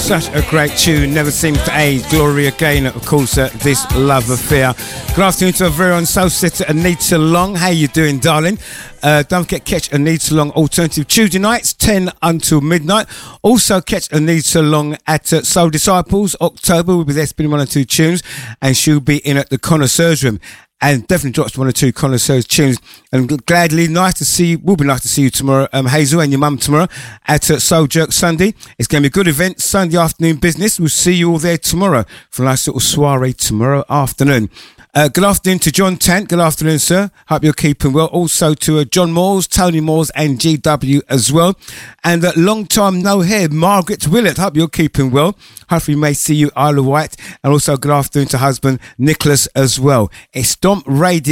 Such a great tune, never seems to age. Gloria Gaynor, of course, This Love Affair. Good afternoon to our very own soul sister Anita Long. How you doing, darling? Don't forget, catch Anita Long alternative Tuesday nights, 10 until midnight. Also catch Anita Long at Soul Disciples, October. We'll be there spinning 1 or 2 tunes, and she'll be in at the Connoisseurs Room. And definitely drops 1 or 2 Connoisseurs tunes. And gladly, nice to see you. Will be nice to see you tomorrow, Hazel, and your mum tomorrow at Soul Jerk Sunday. It's going to be a good event, Sunday afternoon business. We'll see you all there tomorrow for a nice little soiree tomorrow afternoon. Good afternoon to John Tant. Good afternoon, sir. Hope you're keeping well. Also to John Moores, Tony Moores, and GW as well. And long time no hair, Margaret Willett. Hope you're keeping well. Hopefully we may see you Isle of Wight. And also good afternoon to husband Nicholas as well. It's Stomp Radio.